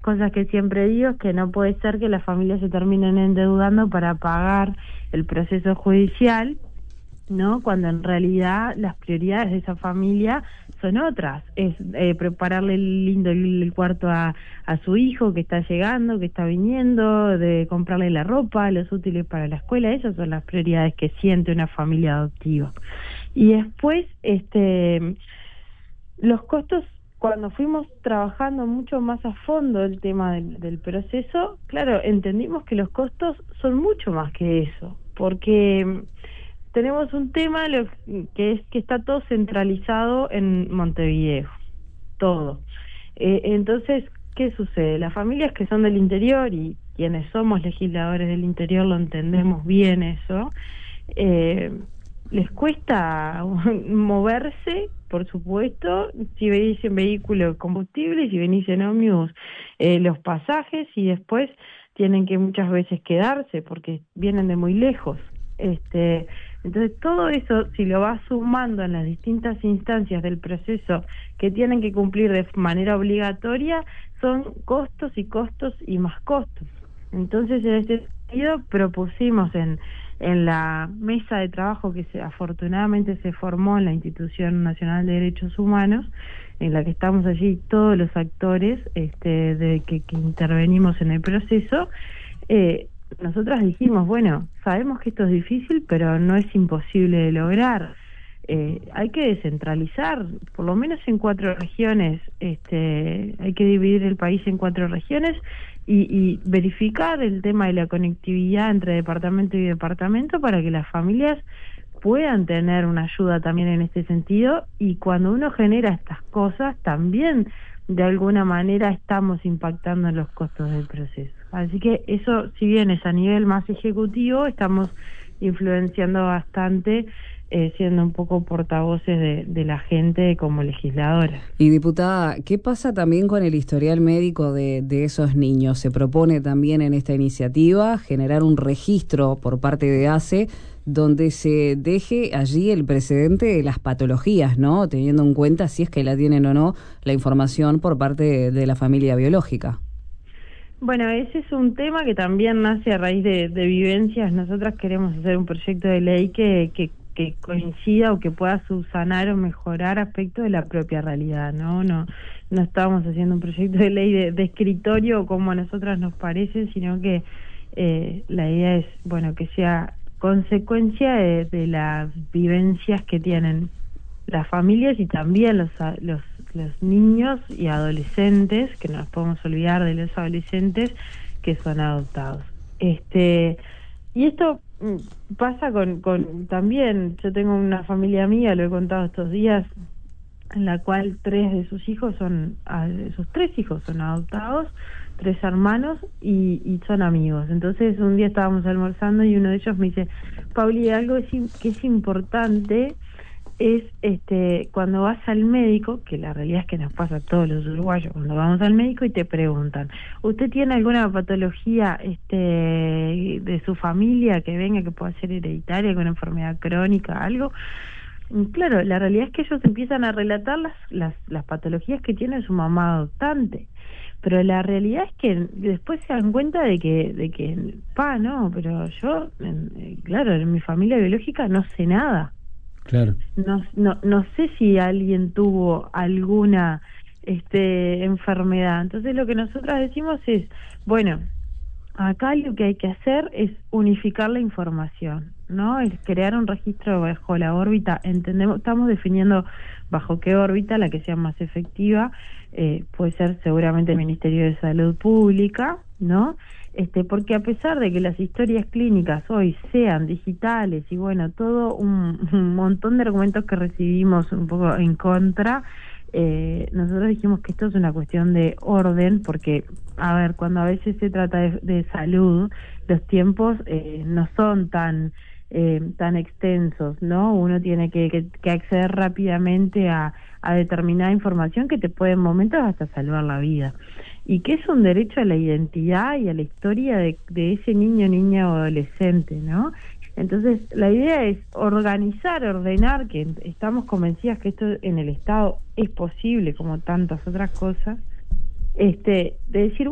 cosas que siempre digo es que no puede ser que las familias se terminen endeudando para pagar el proceso judicial, ¿no? Cuando en realidad las prioridades de esa familia son otras. Es prepararle el cuarto a su hijo que está llegando, que está viniendo, de comprarle la ropa, los útiles para la escuela. Esas son las prioridades que siente una familia adoptiva. Y después, los costos, cuando fuimos trabajando mucho más a fondo el tema del proceso, claro, entendimos que los costos son mucho más que eso, porque tenemos un tema que es que está todo centralizado en Montevideo, todo. Entonces, ¿qué sucede? Las familias que son del interior, y quienes somos legisladores del interior lo entendemos bien eso, les cuesta moverse, por supuesto, si venís en vehículo de combustible, si venís en ómnibus, los pasajes, y después tienen que muchas veces quedarse porque vienen de muy lejos. Entonces todo eso, si lo vas sumando en las distintas instancias del proceso que tienen que cumplir de manera obligatoria, son costos y costos y más costos. Entonces, en este sentido, propusimos en la mesa de trabajo que afortunadamente se formó en la Institución Nacional de Derechos Humanos, en la que estamos allí todos los actores que intervenimos en el proceso. Nosotras dijimos, bueno, sabemos que esto es difícil, pero no es imposible de lograr. Hay que descentralizar, por lo menos en 4 regiones, hay que dividir el país en 4 regiones y verificar el tema de la conectividad entre departamento y departamento para que las familias puedan tener una ayuda también en este sentido, y cuando uno genera estas cosas también de alguna manera estamos impactando en los costos del proceso. Así que eso, si bien es a nivel más ejecutivo, estamos influenciando bastante, siendo un poco portavoces de la gente como legisladora. Y diputada, ¿qué pasa también con el historial médico de esos niños? Se propone también en esta iniciativa generar un registro por parte de ACE donde se deje allí el precedente de las patologías, ¿no? Teniendo en cuenta si es que la tienen o no la información por parte de la familia biológica. Bueno, ese es un tema que también nace a raíz de vivencias. Nosotras queremos hacer un proyecto de ley que coincida o que pueda subsanar o mejorar aspectos de la propia realidad, ¿no? No estamos haciendo un proyecto de ley de escritorio como a nosotras nos parece, sino que la idea es, bueno, que sea consecuencia de las vivencias que tienen las familias y también los niños y adolescentes, que no nos podemos olvidar de los adolescentes que son adoptados. Y esto pasa con también, yo tengo una familia amiga, lo he contado estos días, en la cual 3 de sus hijos sus 3 hijos son adoptados, 3 hermanos y son amigos. Entonces un día estábamos almorzando y uno de ellos me dice, Pauli, algo que es importante es cuando vas al médico, que la realidad es que nos pasa a todos los uruguayos, cuando vamos al médico y te preguntan, ¿usted tiene alguna patología de su familia que venga, que pueda ser hereditaria, alguna enfermedad crónica, algo? Y claro, la realidad es que ellos empiezan a relatar las patologías que tiene su mamá adoptante, pero la realidad es que después se dan cuenta de que no, pero yo, claro, en mi familia biológica no sé nada. Claro. No sé si alguien tuvo alguna enfermedad. Entonces lo que nosotras decimos es, bueno, acá lo que hay que hacer es unificar la información, ¿no? Es crear un registro bajo la órbita. Estamos definiendo bajo qué órbita, la que sea más efectiva, puede ser seguramente el Ministerio de Salud Pública, ¿no? Porque a pesar de que las historias clínicas hoy sean digitales y bueno, todo un montón de argumentos que recibimos un poco en contra, nosotros dijimos que esto es una cuestión de orden, porque, a ver, cuando a veces se trata de salud, los tiempos no son tan extensos, ¿no? Uno tiene que acceder rápidamente a determinada información que te puede en momentos hasta salvar la vida, y que es un derecho a la identidad y a la historia de ese niño, niña o adolescente, ¿no? Entonces, la idea es organizar, ordenar, que estamos convencidas que esto en el Estado es posible, como tantas otras cosas, de decir,